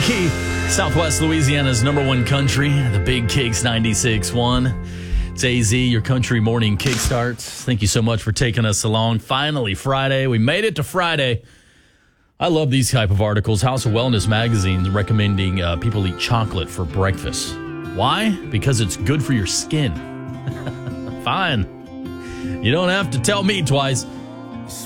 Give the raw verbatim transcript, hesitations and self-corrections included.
Key, Southwest Louisiana's number one country, the Big Kicks ninety-six point one. It's A Z, your country morning kickstart. Thank you so much for taking us along. Finally, Friday. We made it to Friday. I love these type of articles. House of Wellness magazine recommending uh, people eat chocolate for breakfast. Why? Because it's good for your skin. Fine. You don't have to tell me twice.